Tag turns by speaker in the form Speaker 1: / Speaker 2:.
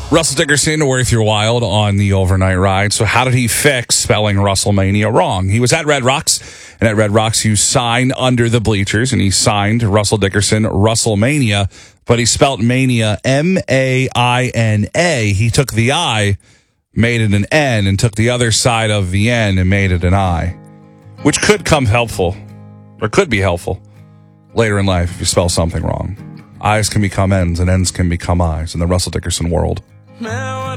Speaker 1: Russell Dickerson, worth your while on the overnight ride. So how did he fix spelling WrestleMania wrong? He was at Red Rocks, and at Red Rocks, you sign under the bleachers, and he signed Russell Dickerson WrestleMania, but he spelt Mania M-A-I-N-A. He took the I, made it an N, and took the other side of the N and made it an I, which could come helpful, or could be helpful later in life if you spell something wrong. I's can become N's, and N's can become I's in the Russell Dickerson world.